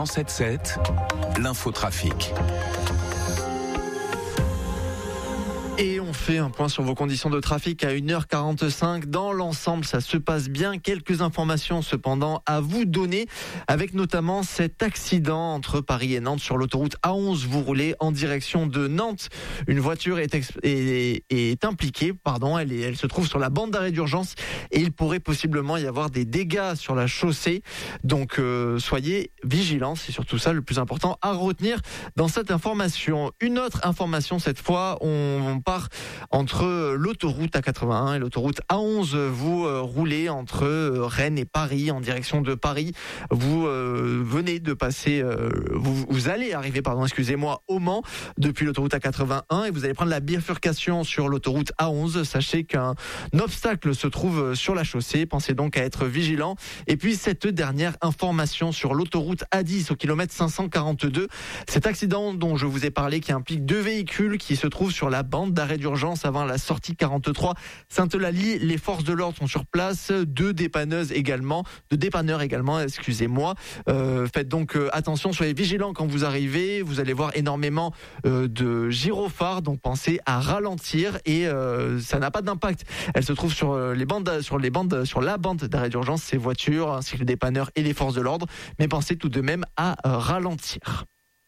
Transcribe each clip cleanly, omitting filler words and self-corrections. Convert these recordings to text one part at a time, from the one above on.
107.7, l'infotrafic. Et on fait un point sur vos conditions de trafic à 1h45. Dans l'ensemble, ça se passe bien. Quelques informations cependant à vous donner, avec notamment cet accident entre Paris et Nantes sur l'autoroute A11. Vous roulez en direction de Nantes. Une voiture est impliquée. Elle se trouve sur la bande d'arrêt d'urgence et il pourrait possiblement y avoir des dégâts sur la chaussée. Donc soyez vigilants. C'est surtout ça le plus important à retenir dans cette information. Une autre information cette fois, on part entre l'autoroute A81 et l'autoroute A11. Vous roulez entre Rennes et Paris en direction de Paris. Vous venez de passer, vous allez arriver, au Mans depuis l'autoroute A81 et vous allez prendre la bifurcation sur l'autoroute A11. Sachez qu'un obstacle se trouve sur la chaussée. Pensez donc à être vigilant. Et puis cette dernière information sur l'autoroute A10 au kilomètre 542. Cet accident dont je vous ai parlé qui implique deux véhicules qui se trouvent sur la bande d'arrêt d'urgence avant la sortie 43 Sainte-Eulalie. Les forces de l'ordre sont sur place, deux dépanneurs également, faites donc attention, soyez vigilants quand vous arrivez. Vous allez voir énormément de gyrophares, donc pensez à ralentir et ça n'a pas d'impact. Elle se trouve sur la bande d'arrêt d'urgence, ces voitures ainsi que les dépanneurs et les forces de l'ordre, mais pensez tout de même à ralentir.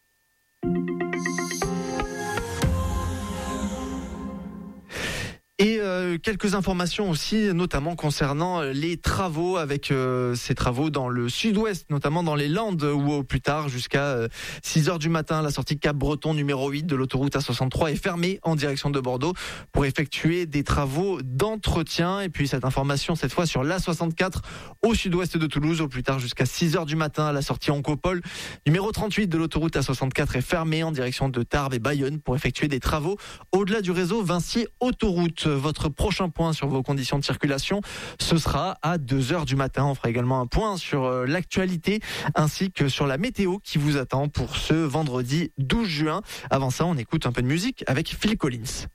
Et quelques informations aussi, notamment concernant les travaux, avec ces travaux dans le sud-ouest, notamment dans les Landes, où au plus tard, jusqu'à 6h du matin, la sortie Cap-Breton numéro 8 de l'autoroute A63 est fermée en direction de Bordeaux pour effectuer des travaux d'entretien. Et puis cette information, cette fois sur l'A64 au sud-ouest de Toulouse, au plus tard jusqu'à 6h du matin, la sortie Oncopole numéro 38 de l'autoroute A64 est fermée en direction de Tarbes et Bayonne pour effectuer des travaux au-delà du réseau Vinci Autoroute. Votre prochain point sur vos conditions de circulation, ce sera à 2h du matin. On fera également un point sur l'actualité ainsi que sur la météo qui vous attend pour ce vendredi 12 juin. Avant ça, on écoute un peu de musique avec Phil Collins.